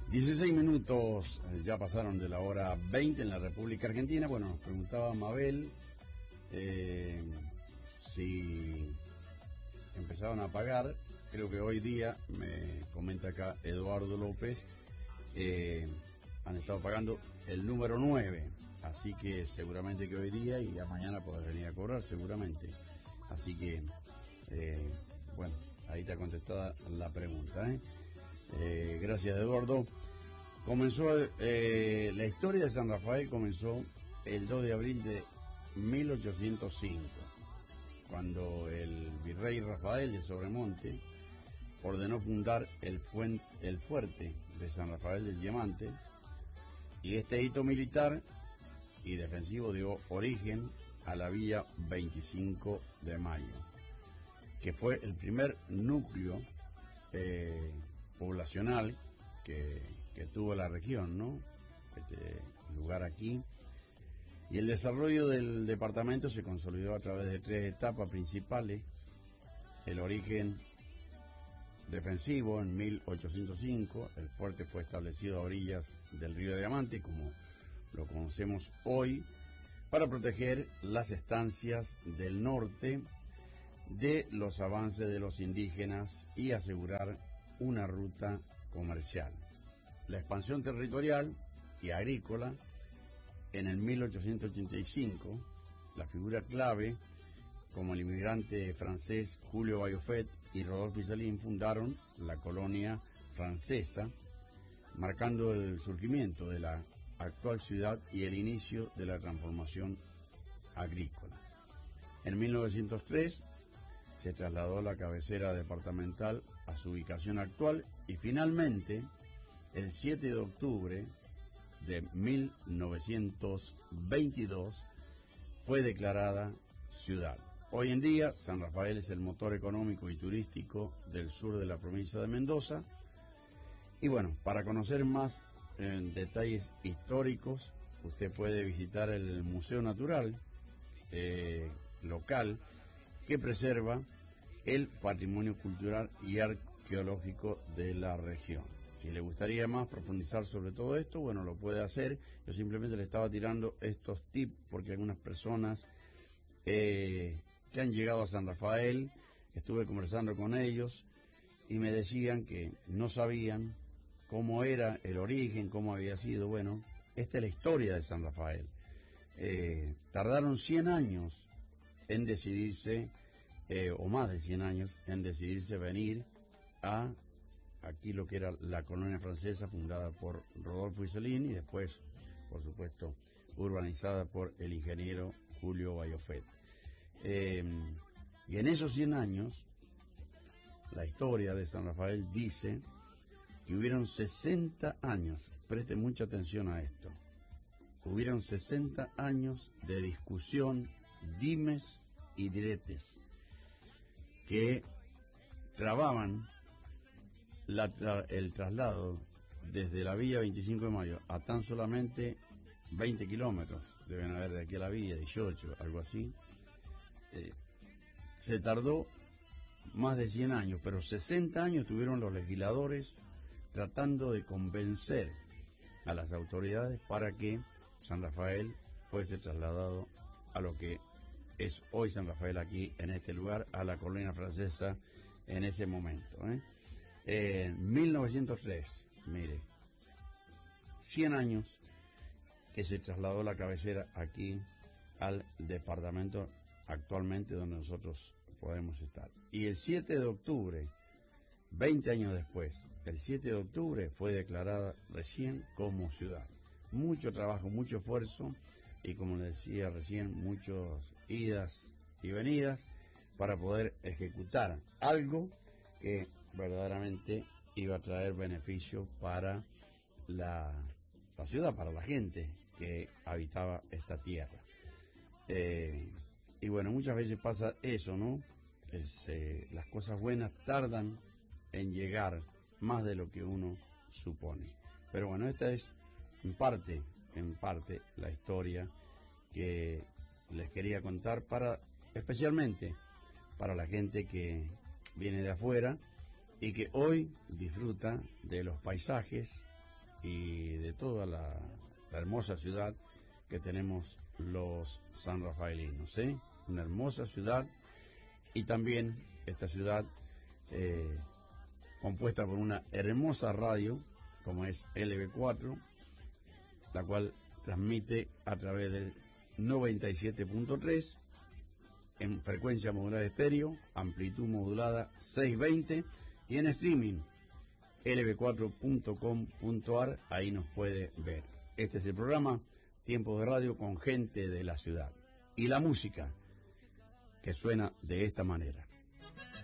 16 minutos ya pasaron de la hora 20 en la República Argentina. Bueno, nos preguntaba Mabel si empezaban a pagar. Creo que hoy día, me comenta acá Eduardo López, han estado pagando el número 9. Así que seguramente que hoy día y ya mañana podrás venir a cobrar seguramente. Así que, bueno, ahí está contestada la pregunta, gracias, Eduardo. Comenzó la historia de San Rafael comenzó el 2 de abril de 1805, cuando el virrey Rafael de Sobremonte ordenó fundar el fuerte de San Rafael del Diamante, y este hito militar y defensivo dio origen a la Villa 25 de Mayo, que fue el primer núcleo poblacional que tuvo la región, ¿no? Este lugar aquí. Y el desarrollo del departamento se consolidó a través de 3 etapas principales. El origen defensivo en 1805, el fuerte fue establecido a orillas del río Diamante, como lo conocemos hoy, para proteger las estancias del norte de los avances de los indígenas y asegurar una ruta comercial. La expansión territorial y agrícola en el 1885, la figura clave como el inmigrante francés Julio Bayofet y Rodolphe Isselin fundaron la colonia francesa, marcando el surgimiento de la actual ciudad y el inicio de la transformación agrícola. En 1903 se trasladó la cabecera departamental a su ubicación actual y finalmente el 7 de octubre de 1922 fue declarada ciudad. Hoy en día San Rafael es el motor económico y turístico del sur de la provincia de Mendoza. Y bueno, para conocer más detalles históricos, usted puede visitar el Museo Natural local, que preserva el patrimonio cultural y arqueológico de la región. Si le gustaría más profundizar sobre todo esto, bueno, lo puede hacer. Yo simplemente le estaba tirando estos tips porque algunas personas que han llegado a San Rafael, estuve conversando con ellos y me decían que no sabían cómo era el origen, cómo había sido. Bueno, esta es la historia de San Rafael. Tardaron 100 años en decidirse, o más de 100 años, en decidirse venir a aquí lo que era la colonia francesa fundada por Rodolphe Isselin y después, por supuesto, urbanizada por el ingeniero Julio Bayofet. Y en esos 100 años, la historia de San Rafael dice que hubieron 60 años, preste mucha atención a esto, hubieron 60 años de discusión, dimes y diretes, que trababan el traslado desde la Villa 25 de Mayo a tan solamente 20 kilómetros, deben haber de aquí a la Villa, 18, algo así. Se tardó más de 100 años, pero 60 años tuvieron los legisladores tratando de convencer a las autoridades para que San Rafael fuese trasladado a lo que es hoy San Rafael, aquí en este lugar, a la colonia francesa en ese momento. En 1903, mire, 100 años que se trasladó la cabecera aquí al departamento actualmente donde nosotros podemos estar. Y el 7 de octubre, 20 años después, el 7 de octubre fue declarada recién como ciudad. Mucho trabajo, mucho esfuerzo y, como les decía recién, muchas idas y venidas para poder ejecutar algo que verdaderamente iba a traer beneficio para la ciudad, para la gente que habitaba esta tierra. Y bueno, muchas veces pasa eso, ¿no? Las cosas buenas tardan en llegar más de lo que uno supone. Pero bueno, esta es en parte la historia que les quería contar, especialmente para la gente que viene de afuera y que hoy disfruta de los paisajes y de toda la hermosa ciudad que tenemos los sanrafaelinos, ¿eh? Una hermosa ciudad, y también esta ciudad compuesta por una hermosa radio como es LB4, la cual transmite a través del 97.3 en frecuencia modulada estéreo, amplitud modulada 620, y en streaming lb4.com.ar, ahí nos puede ver. Este es el programa Tiempo de Radio con gente de la ciudad, y la música que suena de esta manera.